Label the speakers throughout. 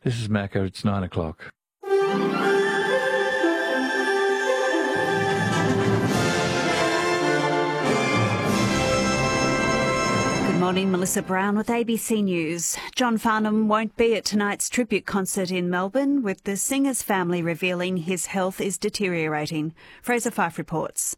Speaker 1: This is Macca. It's 9 o'clock.
Speaker 2: Good morning, Melissa Brown with ABC News. John Farnham won't be at tonight's tribute concert in Melbourne, with the singer's family revealing his health is deteriorating. Fraser Fife reports.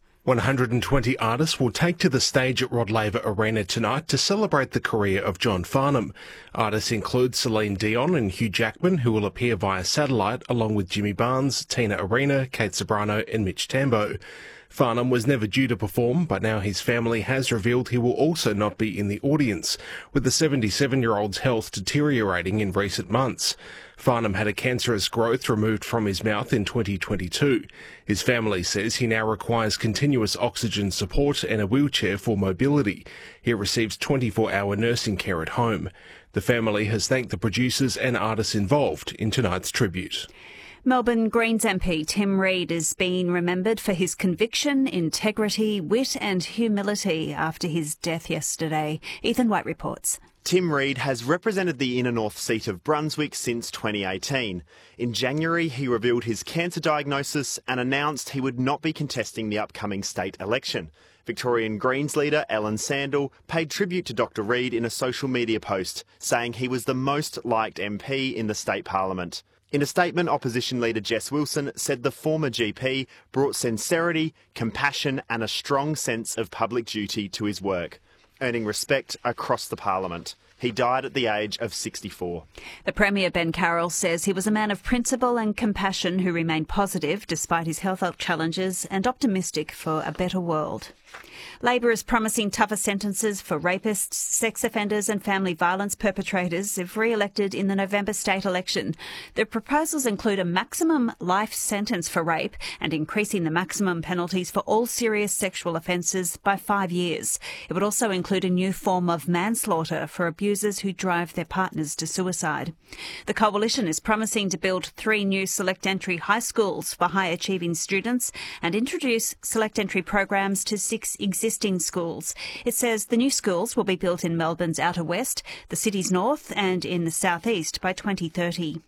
Speaker 3: 120 artists will take to the stage at Rod Laver Arena tonight to celebrate the career of John Farnham. Artists include Celine Dion and Hugh Jackman, who will appear via satellite, along with Jimmy Barnes, Tina Arena, Kate Ceberano and Mitch Tambo. Farnham was never due to perform, but now his family has revealed he will also not be in the audience, with the 77-year-old's health deteriorating in recent months. Farnham had a cancerous growth removed from his mouth in 2022. His family says he now requires continuous oxygen support and a wheelchair for mobility. He receives 24-hour nursing care at home. The family has thanked the producers and artists involved in tonight's tribute.
Speaker 2: Melbourne Greens MP Tim Reid is being remembered for his conviction, integrity, wit and humility after his death yesterday. Ethan White reports.
Speaker 4: Tim Reid has represented the inner north seat of Brunswick since 2018. In January, he revealed his cancer diagnosis and announced he would not be contesting the upcoming state election. Victorian Greens leader Ellen Sandel paid tribute to Dr Reid in a social media post, saying he was the most liked MP in the state parliament. In a statement, opposition leader Jess Wilson said the former GP brought sincerity, compassion and a strong sense of public duty to his work, earning respect across the parliament. He died at the age of 64.
Speaker 2: The Premier Ben Carroll says he was a man of principle and compassion who remained positive despite his health challenges and optimistic for a better world. Labor is promising tougher sentences for rapists, sex offenders and family violence perpetrators if re-elected in the November state election. The proposals include a maximum life sentence for rape and increasing the maximum penalties for all serious sexual offences by 5 years. It would also include a new form of manslaughter for abusers who drive their partners to suicide. The Coalition is promising to build 3 new select entry high schools for high achieving students and introduce select entry programs to 6 existing schools. It says the new schools will be built in Melbourne's outer west, the city's north and in the southeast by 2030.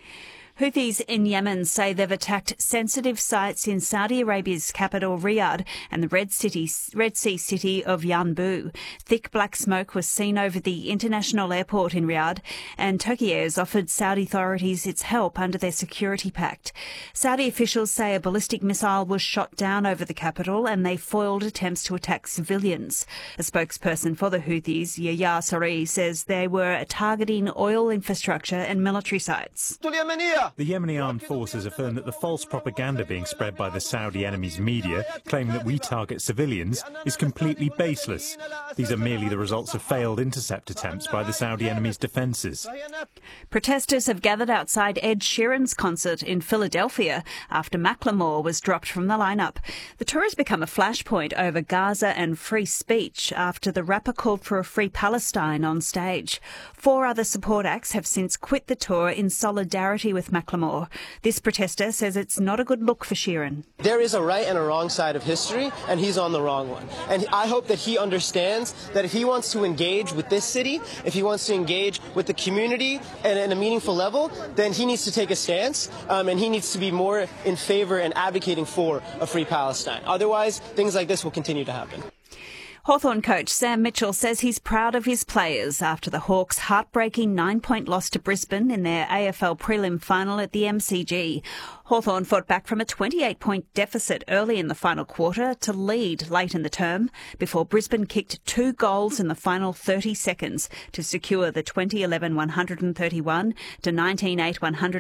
Speaker 2: Houthis in Yemen say they've attacked sensitive sites in Saudi Arabia's capital Riyadh and the Red Sea city of Yanbu. Thick black smoke was seen over the international airport in Riyadh, and Turkey has offered Saudi authorities its help under their security pact. Saudi officials say a ballistic missile was shot down over the capital and they foiled attempts to attack civilians. A spokesperson for the Houthis, Yahya Saree, says they were targeting oil infrastructure and military sites.
Speaker 5: The Yemeni armed forces affirm that the false propaganda being spread by the Saudi enemy's media, claiming that we target civilians, is completely baseless. These are merely the results of failed intercept attempts by the Saudi enemy's defences.
Speaker 2: Protesters have gathered outside Ed Sheeran's concert in Philadelphia after Macklemore was dropped from the lineup. The tour has become a flashpoint over Gaza and free speech after the rapper called for a free Palestine on stage. 4 other support acts have since quit the tour in solidarity with Macklemore. This protester says it's not a good look for Sheeran.
Speaker 6: There is a right and a wrong side of history, and he's on the wrong one. And I hope that he understands that if he wants to engage with this city, if he wants to engage with the community at a meaningful level, then he needs to take a stance, and he needs to be more in favor and advocating for a free Palestine. Otherwise, things like this will continue to happen.
Speaker 2: Hawthorn coach Sam Mitchell says he's proud of his players after the Hawks' heartbreaking 9-point loss to Brisbane in their AFL prelim final at the MCG. Hawthorn fought back from a 28-point deficit early in the final quarter to lead late in the term before Brisbane kicked 2 goals in the final 30 seconds to secure the 2011 131 to 19-8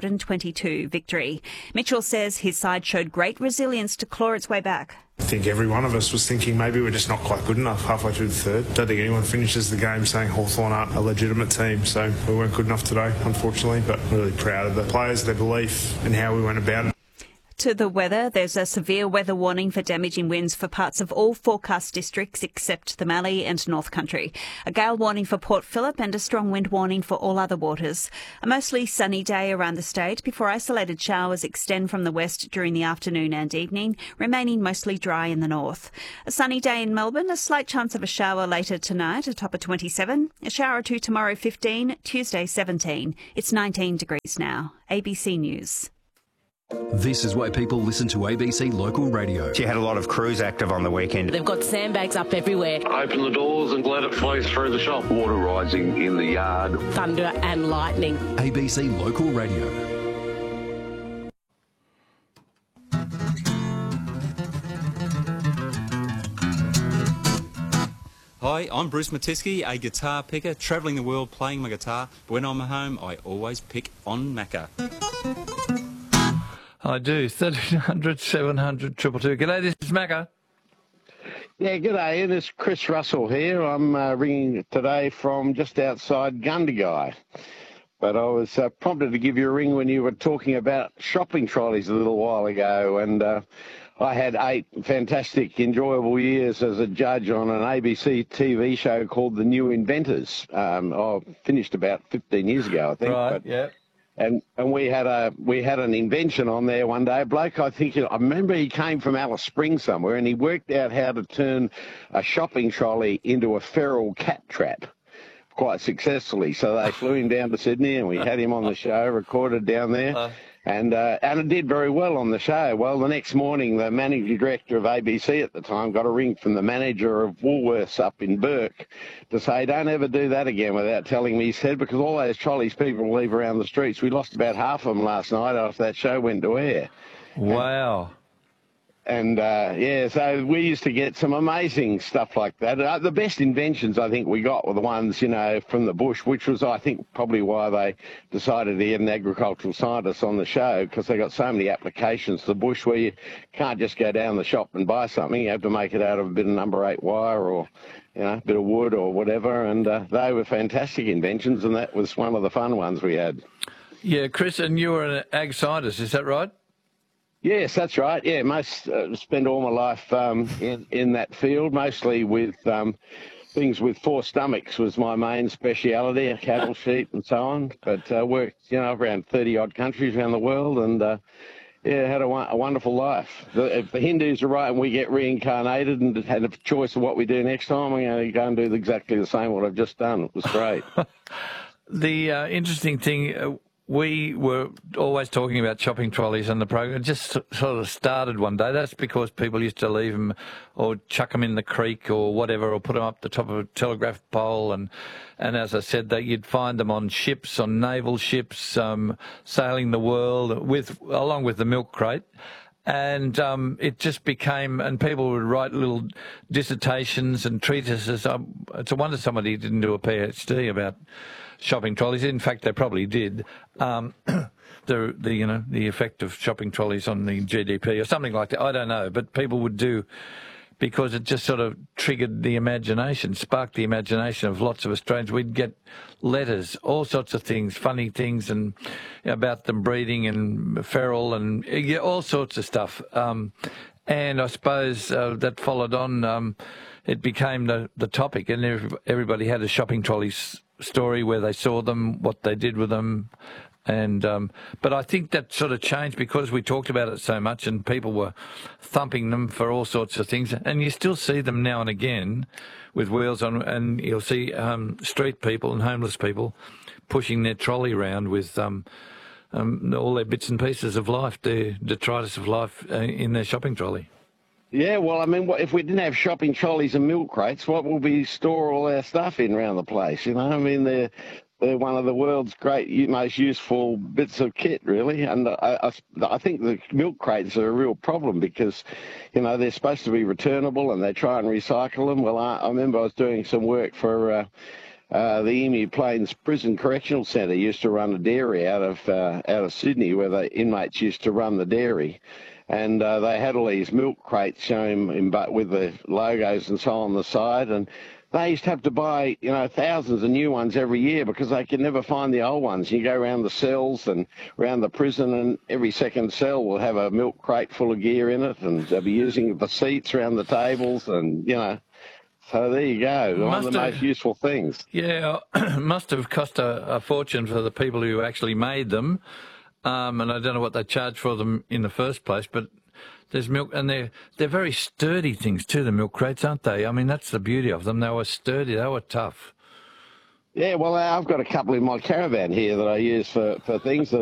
Speaker 2: 122 victory. Mitchell says his side showed great resilience to claw its way back.
Speaker 7: I think every one of us was thinking maybe we're just not quite good enough halfway through the third. Don't think anyone finishes the game saying Hawthorn aren't a legitimate team, so we weren't good enough today, unfortunately, but really proud of the players, their belief and how we went about it.
Speaker 2: to the weather. There's a severe weather warning for damaging winds for parts of all forecast districts except the Mallee and North Country. A gale warning for Port Phillip and a strong wind warning for all other waters. A mostly sunny day around the state before isolated showers extend from the west during the afternoon and evening, remaining mostly dry in the north. A sunny day in Melbourne, a slight chance of a shower later tonight, a top of 27. A shower or two tomorrow, 15. Tuesday, 17. It's 19 degrees now. ABC News.
Speaker 8: This is why people listen to ABC Local Radio.
Speaker 9: She had a lot of crews active on the weekend.
Speaker 10: They've got sandbags up everywhere.
Speaker 11: Open the doors and let it flow through the shop. Water rising in the yard.
Speaker 10: Thunder and lightning.
Speaker 8: ABC Local Radio.
Speaker 12: Hi, I'm Bruce Matisky, a guitar picker, travelling the world playing my guitar. But when I'm at home, I always pick on Macca.
Speaker 1: I do. 1300 700 222. G'day, this is Macca.
Speaker 13: Yeah, g'day, Ian. It's Chris Russell here. I'm ringing today from just outside Gundagai. But I was prompted to give you a ring when you were talking about shopping trolleys a little while ago, and I had 8 fantastic, enjoyable years as a judge on an ABC TV show called The New Inventors. I finished about 15 years ago, I think.
Speaker 1: Right,
Speaker 13: but,
Speaker 1: yeah.
Speaker 13: And we had an invention on there one day. A bloke, I remember he came from Alice Springs somewhere, and he worked out how to turn a shopping trolley into a feral cat trap quite successfully. So they flew him down to Sydney, and we had him on the show, recorded down there. And it did very well on the show. Well, the next morning, the managing director of ABC at the time got a ring from the manager of Woolworths up in Burke to say, don't ever do that again without telling me, he said, because all those trolleys people leave around the streets. We lost about half of them last night after that show went to air.
Speaker 1: Wow.
Speaker 13: And, so we used to get some amazing stuff like that. The best inventions, I think, we got were the ones, from the bush, which was, I think, probably why they decided to get an agricultural scientist on the show, because they got so many applications to the bush where you can't just go down the shop and buy something. You have to make it out of a bit of number 8 wire or, a bit of wood or whatever. And they were fantastic inventions, and that was one of the fun ones we had.
Speaker 1: Yeah, Chris, and you were an ag scientist, is that right?
Speaker 13: Yes, that's right. Yeah, spent all my life in that field, mostly with things with 4 stomachs was my main speciality, cattle, sheep, and so on. But worked, around 30-odd countries around the world, and had a wonderful life. If the Hindus are right and we get reincarnated and had a choice of what we do next time, we're going to go and do exactly the same what I've just done. It was great.
Speaker 1: The interesting thing. We were always talking about shopping trolleys on the program. It just sort of started one day. That's because people used to leave them or chuck them in the creek or whatever, or put them up the top of a telegraph pole. And as I said, that you'd find them on ships, on naval ships, sailing the world along with the milk crate. And it just became, and people would write little dissertations and treatises. It's a wonder somebody didn't do a PhD about shopping trolleys. In fact, they probably did. The effect of shopping trolleys on the GDP or something like that. I don't know, but people would do, because it just sort of triggered the imagination, sparked the imagination of lots of Australians. We'd get letters, all sorts of things, funny things, and about them breeding and feral and all sorts of stuff. And I suppose that followed on. It became the topic, and everybody had a shopping trolley story where they saw them, what they did with them. And but I think that sort of changed because we talked about it so much and people were thumping them for all sorts of things. And you still see them now and again with wheels on, and you'll see street people and homeless people pushing their trolley around with all their bits and pieces of life, their detritus of life in their shopping trolley.
Speaker 13: Yeah, well, I mean, if we didn't have shopping trolleys and milk crates, what will we store all our stuff in around the place? I mean, they're one of the world's great, most useful bits of kit, really. And I think the milk crates are a real problem because, they're supposed to be returnable and they try and recycle them. Well, I remember I was doing some work for the Emu Plains Prison Correctional Centre. Used to run a dairy out of Sydney, where the inmates used to run the dairy. And they had all these milk crates showing with the logos and so on the side, and they used to have to buy, thousands of new ones every year because they could never find the old ones. You go around the cells and around the prison, and every second cell will have a milk crate full of gear in it, and they'll be using the seats around the tables, and, So there you go, one of the most useful things.
Speaker 1: Yeah, must have cost a fortune for the people who actually made them, and I don't know what they charged for them in the first place, but there's milk, and they're very sturdy things too, the milk crates, aren't they? I mean, that's the beauty of them. They were sturdy, they were tough.
Speaker 13: Yeah, well, I've got a couple in my caravan here that I use for things that